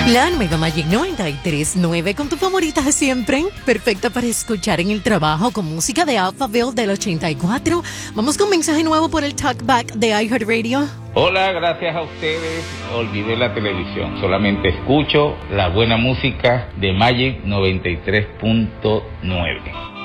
La nueva Magic 93.9 con tu favorita de siempre, perfecta para escuchar en el trabajo con música de Alphaville del 84. Vamos con mensaje nuevo por el Talkback de iHeartRadio. Hola, gracias a ustedes. Olvidé la televisión, solamente escucho la buena música de Magic 93.9.